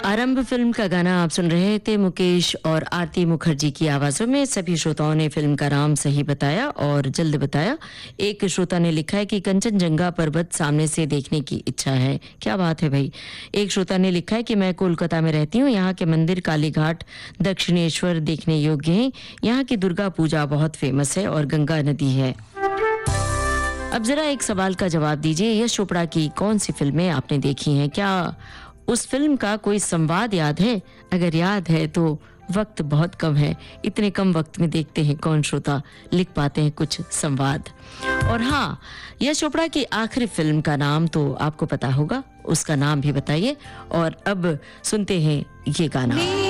आरंभ फिल्म का गाना आप सुन रहे थे मुकेश और आरती मुखर्जी की आवाजों में। सभी श्रोताओं ने फिल्म का नाम सही बताया और जल्द बताया। एक श्रोता ने लिखा है कि कंचनजंगा पर्वत सामने से देखने की इच्छा है। क्या बात है भाई। एक श्रोता ने लिखा है कि मैं कोलकाता में रहती हूँ, यहाँ के मंदिर कालीघाट दक्षिणेश्वर देखने योग्य हैं। यहाँ की दुर्गा पूजा बहुत फेमस है और गंगा नदी है। अब जरा एक सवाल का जवाब दीजिए, यश चोपड़ा की कौन सी फिल्में आपने देखी हैं? क्या उस फिल्म का कोई संवाद याद है? अगर याद है तो वक्त बहुत कम है, इतने कम वक्त में देखते हैं कौन श्रोता लिख पाते हैं कुछ संवाद। और हाँ, यश चोपड़ा की आखिरी फिल्म का नाम तो आपको पता होगा, उसका नाम भी बताइए। और अब सुनते हैं ये गाना।